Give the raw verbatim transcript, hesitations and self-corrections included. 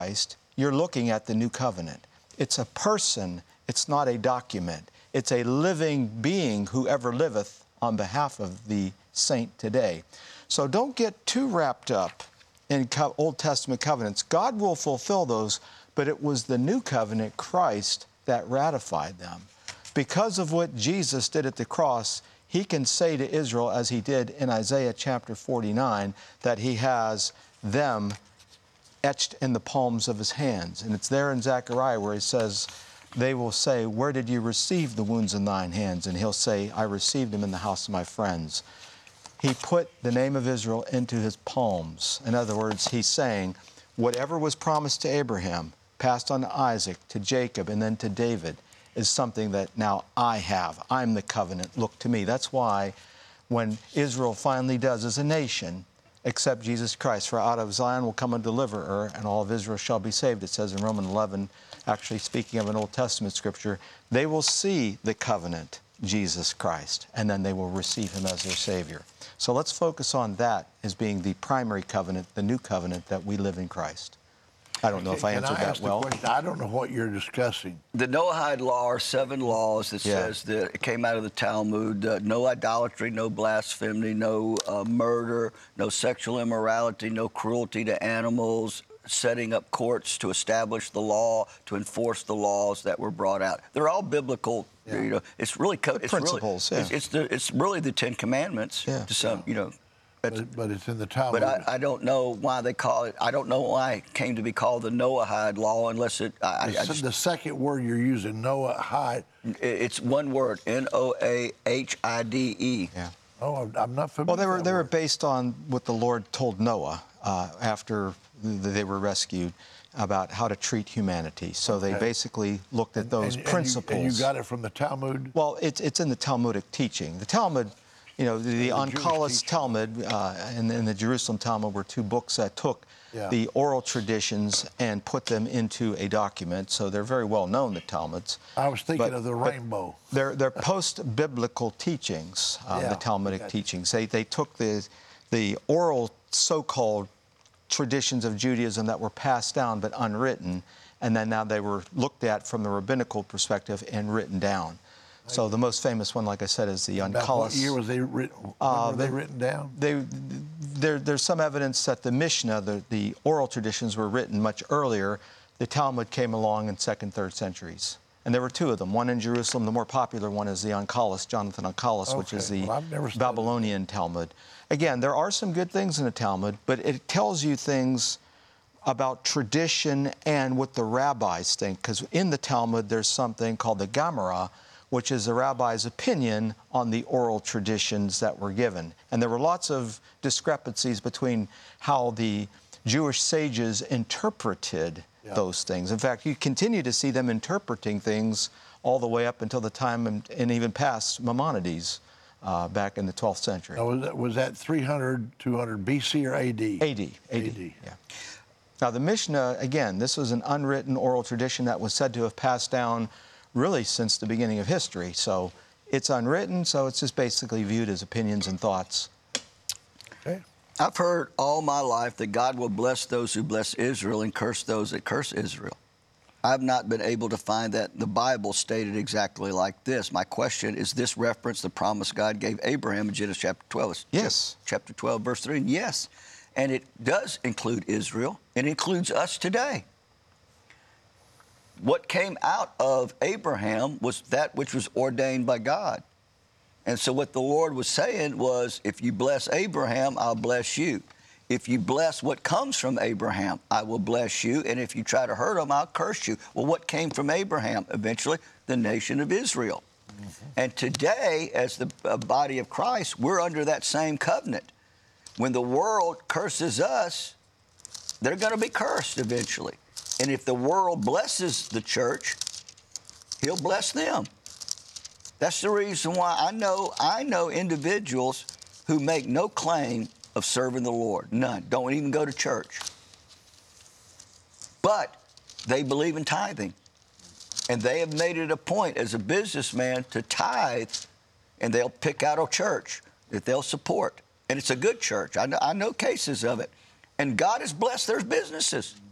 Christ, you're looking at the new covenant. It's a person, it's not a document. It's a living being who ever liveth on behalf of the saint today. So don't get too wrapped up in Old Testament covenants. God will fulfill those, but it was the new covenant, Christ, that ratified them. Because of what Jesus did at the cross, he can say to Israel, as he did in Isaiah chapter forty-nine, that he has them etched in the palms of his hands. And it's there in Zechariah where he says, they will say, where did you receive the wounds in thine hands? And he'll say, I received them in the house of my friends. He put the name of Israel into his palms. In other words, he's saying, whatever was promised to Abraham, passed on to Isaac, to Jacob, and then to David, is something that now I have. I'm the covenant. Look to me. That's why when Israel finally does as a nation accept Jesus Christ, for out of Zion will come a deliverer, and all of Israel shall be saved, it says in Romans eleven, actually speaking of an Old Testament scripture, they will see the covenant, Jesus Christ, and then they will receive him as their Savior. So let's focus on that as being the primary covenant, the new covenant that we live in Christ. I don't know if I answered that well. I don't know what you're discussing. The Noahide law are seven laws that Yeah. says that it came out of the Talmud. Uh, no idolatry, no blasphemy, no uh, murder, no sexual immorality, no cruelty to animals, setting up courts to establish the law, to enforce the laws that were brought out. They're all biblical. Yeah. You know, it's really co- it's principles. Really, yeah. it's, it's the it's really the Ten Commandments Yeah. to some. You know. But, but it's in the Talmud. But I, I don't know why they call it. I don't know why it came to be called the Noahide law, unless it. I, the, I just, the second word you're using, Noahide. It's one word, N O A H I D E. Yeah. Oh, I'm, I'm not familiar. Well, they were with they that were word. based on what the Lord told Noah uh, after they were rescued about how to treat humanity. So they Okay. basically looked at those and, and principles. You, and you got it from the Talmud? Well, it's it's in the Talmudic teaching. The Talmud, you know, the, the the Jewish Onkelos teaching. Talmud uh, and, and the Jerusalem Talmud were two books that took Yeah. the oral traditions and put them into a document. So they're very well known, the Talmuds. I was thinking But- of the but rainbow. They're, they're post-biblical teachings, uh, Yeah, the Talmudic gotcha. teachings. They, they took the, the oral so-called traditions of Judaism that were passed down but unwritten, and then now they were looked at from the rabbinical perspective and written down. So the most famous one, like I said, is the About what Onkelos. year was they written? When Uh, were they they- written down? They, there, there's some evidence that the Mishnah, the, the oral traditions, were written much earlier. The Talmud came along in second, third centuries. And there were two of them, one in Jerusalem. The more popular one is the Onkelos, Jonathan Onkelos, which is Okay. the Well, I've never studied Babylonian Talmud. Again, there are some good things in the Talmud, but it tells you things about tradition and what the rabbis think. Because in the Talmud, there's something called the Gemara, which is the rabbi's opinion on the oral traditions that were given. And there were lots of discrepancies between how the Jewish sages interpreted Yeah. those things. In fact, you continue to see them interpreting things all the way up until the time and, and even past Maimonides uh, back in the twelfth century. Now, was, that, was that three hundred, two hundred B C or A D? A D. A D. Yeah. Now, the Mishnah, again, this was an unwritten oral tradition that was said to have passed down really since the beginning of history. So it's unwritten, so it's just basically viewed as opinions and thoughts. Okay. I've heard all my life that God will bless those who bless Israel and curse those that curse Israel. I've not been able to find that the Bible stated exactly like this. My question is, this reference the promise God gave Abraham in Genesis chapter twelve? Yes. Chapter twelve, verse three. And yes, and it does include Israel. It includes us today. What came out of Abraham was that which was ordained by God. And so what the Lord was saying was, if you bless Abraham, I'll bless you. If you bless what comes from Abraham, I will bless you. And if you try to hurt him, I'll curse you. Well, what came from Abraham? Eventually, the nation of Israel. Mm-hmm. And today, as the uh, body of Christ, we're under that same covenant. When the world curses us, they're going to be cursed eventually. And if the world blesses the church, he'll bless them. That's the reason why I know I know individuals who make no claim of serving the Lord. None. Don't even go to church. But they believe in tithing. And they have made it a point as a businessman to tithe, and they'll pick out a church that they'll support. And it's a good church. I know, I know cases of it. And God has blessed their businesses.